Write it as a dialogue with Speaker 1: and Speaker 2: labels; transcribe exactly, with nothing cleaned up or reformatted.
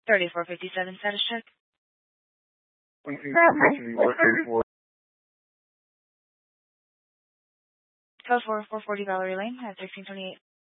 Speaker 1: thirty-four fifty-seven status check. Code four four forty Valerie Lane at sixteen twenty-eight.